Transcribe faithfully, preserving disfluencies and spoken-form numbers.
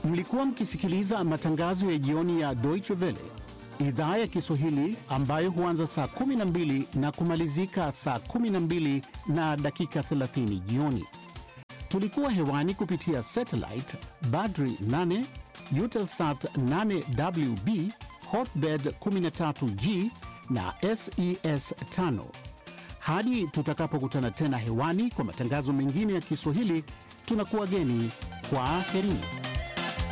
Mlikuwa mkisikiliza matangazo ya jioni ya Deutsche Welle, idhaa ya Kiswahili, ambayo huanza saa kumi na mbili na kumalizika saa kumi na mbili na dakika thelathini jioni. Tulikuwa hewani kupitia satellite Badri nane, Eutelsat nane W B, Hotbird kumi na tatu G na S E S tano. Hadi tutakapokutana tena hewani kwa matangazo mengine ya Kiswahili, tunakuwageni kwa aherini.